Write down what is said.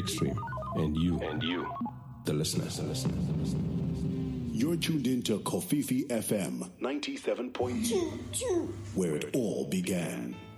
extreme. And you, the listener. You're tuned into Kofifi FM 97.2, where it all began.